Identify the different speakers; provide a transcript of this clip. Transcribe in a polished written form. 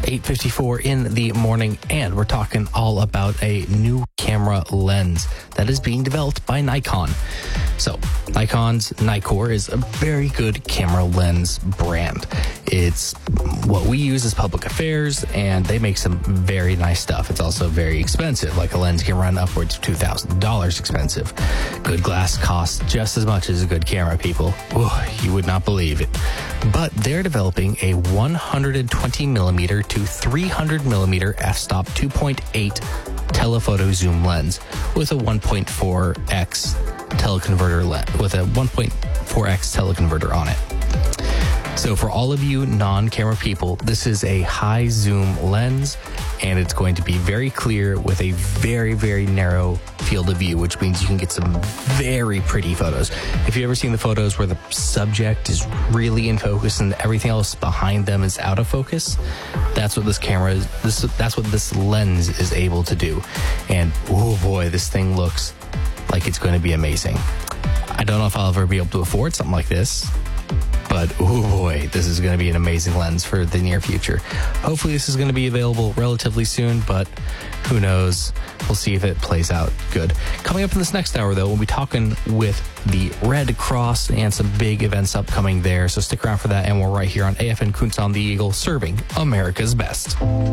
Speaker 1: 8:54 in the morning, and we're talking all about a new camera lens that is being developed by Nikon. So, Nikon's Nikkor is a very good camera lens brand. It's what we use as public affairs, and they make some very nice stuff. It's also very expensive. Like a lens can run upwards of $2,000 expensive. Good glass costs just as much as a good camera, people. Ooh, you would not believe it. But they're developing a 120mm to 300mm f-stop 2.8 telephoto zoom lens with a 1.4x teleconverter lens with a 1.4x teleconverter on it. So for all of you non-camera people, this is a high zoom lens, and it's going to be very clear with a very, very narrow field of view, which means you can get some very pretty photos. If you've ever seen the photos where the subject is really in focus and everything else behind them is out of focus, that's what this camera is. That's what this lens is able to do. And oh boy, this thing looks like it's going to be amazing. I don't know if I'll ever be able to afford something like this, but oh boy, this is going to be an amazing lens for the near future. Hopefully this is going to be available relatively soon, but who knows? We'll see if it plays out good. Coming up in this next hour, though, we'll be talking with the Red Cross and some big events upcoming there. So stick around for that, and we're right here on AFN Kunz on the Eagle, serving America's best.